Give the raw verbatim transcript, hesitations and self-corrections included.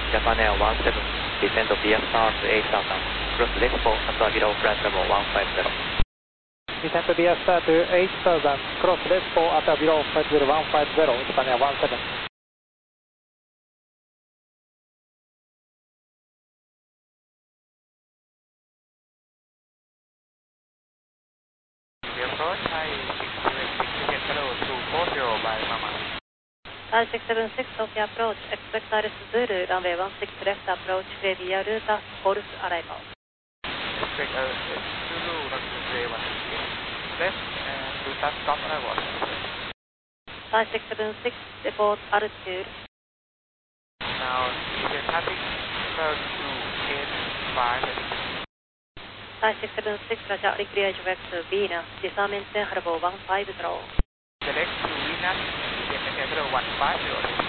Japan Air one seven, descend via star to eight thousand, cross Expo at below flight level one five zero. Descend via star to eight thousand, cross Expo at below flight level one five zero, Japan Air one seven. We approach Thai six seven six, get hello to four zero by Mama. Thai six seven six, Tokyo approach, expect Iris Zulu, runway one six left approach, via Ruta, Golf arrival. Expect Iris Zulu, runway one six left, and Ruta stop arrival. Thai six seven six, report altitude. Now, immediate traffic, approach to eight five. Thai six seven six, Roger, reclear direct to Venus, disarmament level one five zero. Select to Venus, get level one five zero.